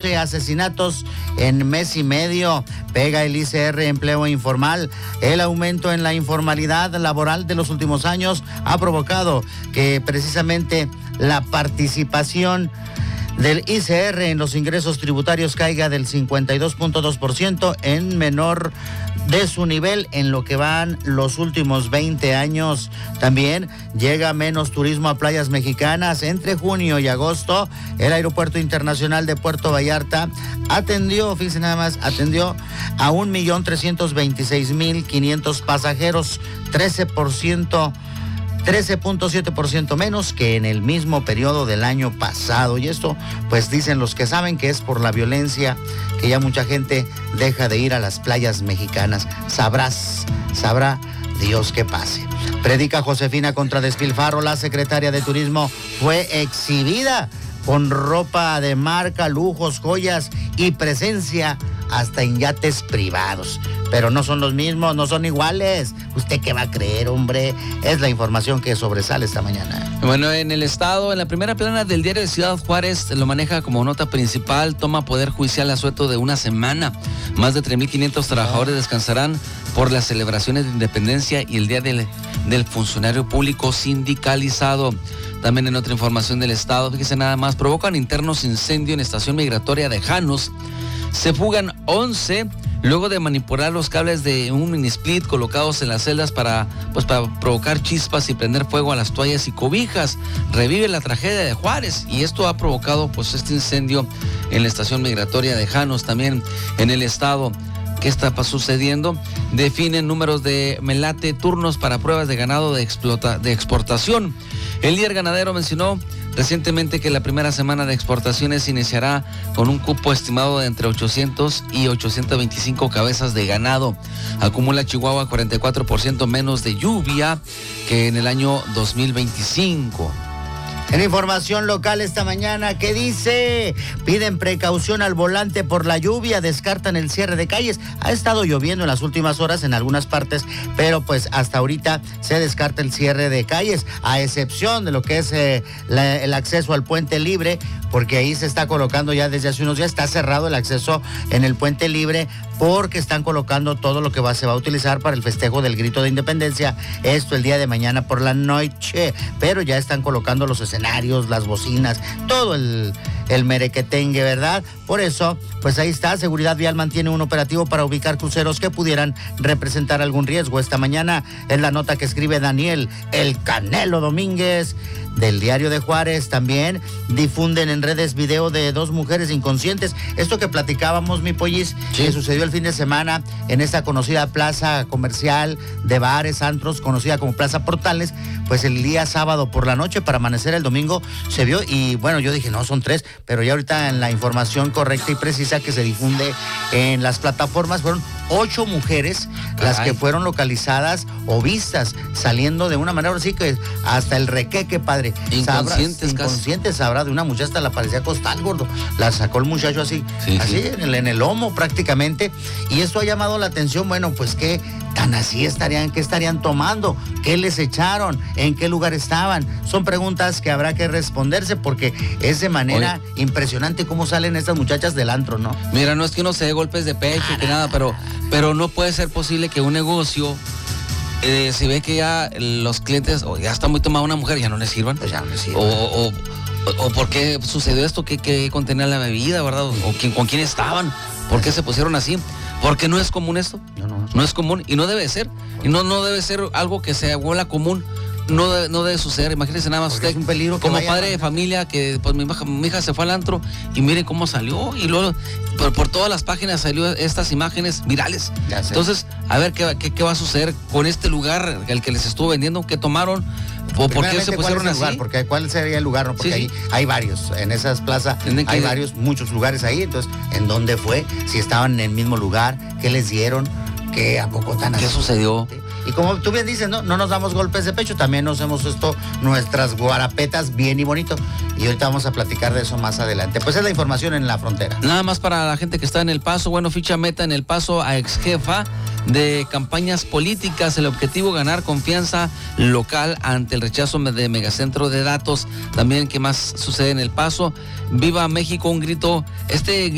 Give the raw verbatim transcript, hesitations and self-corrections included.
doce asesinatos en mes y medio. Pega el I C R empleo informal. El aumento en la informalidad laboral de los últimos años ha provocado que precisamente la participación del I C R en los ingresos tributarios caiga del cincuenta y dos punto dos por ciento en menor de su nivel en lo que van los últimos veinte años. También llega menos turismo a playas mexicanas. Entre junio y agosto, el Aeropuerto Internacional de Puerto Vallarta atendió, fíjense nada más, atendió a un millón trescientos veintiséis mil quinientos pasajeros, trece por ciento trece punto siete por ciento menos que en el mismo periodo del año pasado. Y esto, pues dicen los que saben que es por la violencia, que ya mucha gente deja de ir a las playas mexicanas. Sabrás, sabrá Dios qué pase. Predica Josefina contra despilfarro. La secretaria de Turismo fue exhibida con ropa de marca, lujos, joyas y presencia hasta en yates privados. Pero no son los mismos, no son iguales. ¿Usted qué va a creer, hombre? Es la información que sobresale esta mañana. Bueno, en el estado, en la primera plana del diario de Ciudad Juárez, lo maneja como nota principal, toma poder judicial asueto de una semana. Más de tres mil quinientos trabajadores descansarán por las celebraciones de independencia y el día del, del funcionario público sindicalizado. También en otra información del estado, fíjese nada más, provocan internos incendio en estación migratoria de Janos. Se fugan once luego de manipular los cables de un mini split colocados en las celdas para, pues, para provocar chispas y prender fuego a las toallas y cobijas. Revive la tragedia de Juárez y esto ha provocado pues este incendio en la estación migratoria de Janos. También en el estado, ¿qué está sucediendo? Definen números de melate, turnos para pruebas de ganado de, explota, de exportación. El líder ganadero mencionó recientemente que la primera semana de exportaciones iniciará con un cupo estimado de entre ochocientos y ochocientos veinticinco cabezas de ganado. Acumula Chihuahua cuarenta y cuatro por ciento menos de lluvia que en el año dos mil veinticinco. En información local esta mañana, ¿qué dice? Piden precaución al volante por la lluvia, descartan el cierre de calles. Ha estado lloviendo en las últimas horas en algunas partes, pero pues hasta ahorita se descarta el cierre de calles, a excepción de lo que es eh, la, el acceso al Puente Libre, porque ahí se está colocando ya desde hace unos días, está cerrado el acceso en el Puente Libre, porque están colocando todo lo que va, se va a utilizar para el festejo del Grito de Independencia, esto el día de mañana por la noche, pero ya están colocando los escenarios, las bocinas, todo el, el merequetengue, ¿verdad? Por eso, pues ahí está, Seguridad Vial mantiene un operativo para ubicar cruceros que pudieran representar algún riesgo. Esta mañana es la nota que escribe Daniel El Canelo Domínguez del Diario de Juárez. También difunden en redes video de dos mujeres inconscientes. Esto que platicábamos, mi pollis, sí, que sucedió el fin de semana en esta conocida plaza comercial de bares, antros, conocida como Plaza Portales, pues el día sábado por la noche para amanecer el domingo se vio y bueno, yo dije, no, son tres, pero ya ahorita en la información correcta y precisa que se difunde en las plataformas, fueron ocho mujeres las que fueron localizadas o vistas saliendo de una manera así que hasta el requeque, padre. Inconscientes, sabrá, inconscientes, sabrá, de una muchacha hasta la parecía costal, gordo. La sacó el muchacho así, sí, así, sí. En, el, en el lomo prácticamente. Y esto ha llamado la atención, bueno, pues qué tan así estarían, qué estarían tomando, qué les echaron, en qué lugar estaban. Son preguntas que habrá que responderse porque es de manera Oye. impresionante cómo salen estas muchachas del antro, ¿no? Mira, no es que uno se dé golpes de pecho, ah, que nada, pero, pero no puede ser posible que un negocio, eh, si ve que ya los clientes, o ya está muy tomada una mujer, ya no les sirvan. Pues ya no les sirvan. O, o, o, o por qué sucedió esto, qué, qué contenía la bebida, ¿verdad? O, o quién, con quién estaban, por qué se pusieron así. Porque no es común esto, no, no, no. no es común y no debe ser, y no, no debe ser algo que se vuelva común, no, de, no debe suceder. Imagínense nada más Porque usted, es un peligro como padre de familia, que pues mi hija, mi hija se fue al antro y miren cómo salió, y luego por, por todas las páginas salió estas imágenes virales. Entonces, a ver qué, qué, qué va a suceder con este lugar, el que les estuvo vendiendo, qué tomaron. ¿O por qué se pusieron así? Lugar, porque ¿cuál sería el lugar? ¿No? Porque sí, ahí sí. hay varios, en esas plazas hay varios, muchos lugares ahí. Entonces, ¿en dónde fue? Si estaban en el mismo lugar, ¿qué les dieron? ¿Qué a poco tan así? ¿Qué sucedió? Y como tú bien dices, ¿no? No nos damos golpes de pecho, también nos hemos esto, nuestras guarapetas bien y bonito. Y ahorita vamos a platicar de eso más adelante. Pues es la información en la frontera. Nada más para la gente que está en El Paso, bueno, ficha meta en El Paso a ex jefa de campañas políticas, el objetivo ganar confianza local ante el rechazo de Megacentro de Datos. También, ¿qué más sucede en El Paso? Viva México, un grito, este